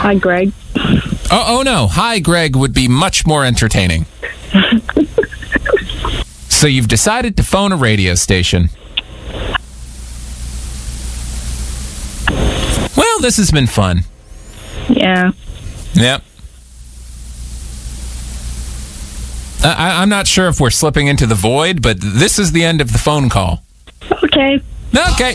Hi, Greg. Oh, no. Hi, Greg would be much more entertaining. So you've decided to phone a radio station. Well, this has been fun. Yeah. Yep. I'm not sure if we're slipping into the void, but this is the end of the phone call. Okay. Okay.